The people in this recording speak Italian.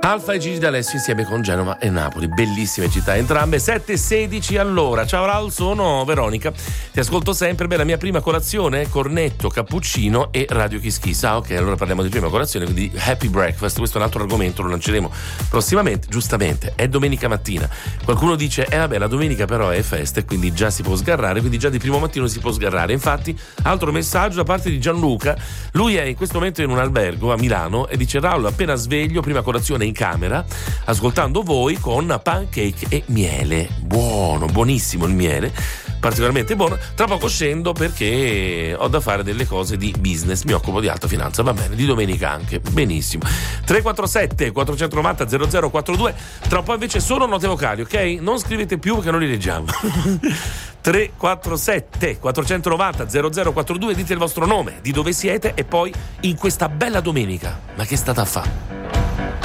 Alfa e Gigi D'Alessio insieme con Genova e Napoli, bellissime città entrambe. 7:16 all'ora. Ciao Raul, sono Veronica, ti ascolto sempre. Beh, la mia prima colazione, cornetto, cappuccino e Radio Kiss Kiss. Ah, ok, allora parliamo di prima colazione, quindi happy breakfast. Questo è un altro argomento, lo lanceremo prossimamente. Giustamente, è domenica mattina. Qualcuno dice, vabbè, la domenica però è festa e quindi già si può sgarrare, quindi già di primo mattino si può sgarrare. Infatti, altro messaggio da parte di Gianluca. Lui è in questo momento in un albergo a Milano e dice: Raul, appena sveglio, prima colazione in camera, ascoltando voi con pancake e miele. Buono, buonissimo il miele, particolarmente buono. Tra poco scendo perché ho da fare delle cose di business, mi occupo di alta finanza, va bene, di domenica anche, benissimo. 347 490 0042. Tra un po' invece solo note vocali, ok? Non scrivete più perché non li leggiamo. 347 490 0042, dite il vostro nome, di dove siete e poi in questa bella domenica, ma che state a fare?